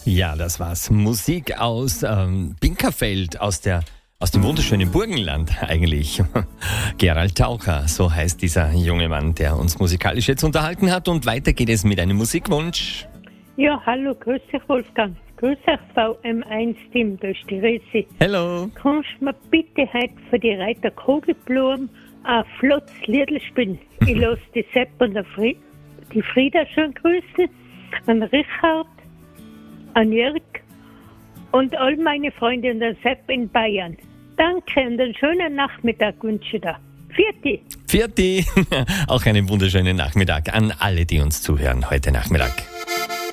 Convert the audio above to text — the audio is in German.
Ja, das war's. Musik aus Binkerfeld, aus dem wunderschönen Burgenland eigentlich. Gerald Taucher, so heißt dieser junge Mann, der uns musikalisch jetzt unterhalten hat. Und weiter geht es mit einem Musikwunsch. Ja, hallo, grüß dich Wolfgang. Grüß euch VM1-Team, da ist die Resi. Hallo. Kannst du mir bitte heute für die Reiter Kugelblumen ein flottes Liedl spielen? Ich lasse die Sepp und die Frieda schon grüßen, an Richard, an Jörg und all meine Freunde und den Sepp in Bayern. Danke und einen schönen Nachmittag wünsche ich dir. Vierte. Auch einen wunderschönen Nachmittag an alle, die uns zuhören heute Nachmittag.